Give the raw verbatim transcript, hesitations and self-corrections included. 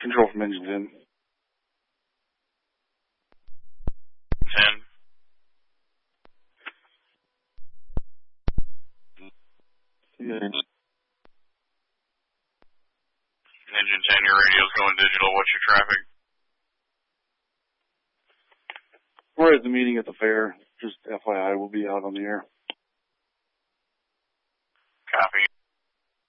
Control from engine ten. ten. Yeah. Engine ten, your radio's going digital. What's your traffic? We're at the meeting at the fair. Just F Y I, we'll be out on the air.